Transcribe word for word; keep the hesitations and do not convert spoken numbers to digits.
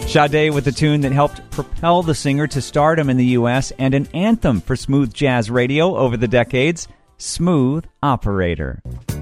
Sade with a tune that helped propel the singer to stardom in the U S and an anthem for smooth jazz radio over the decades, Smooth Operator.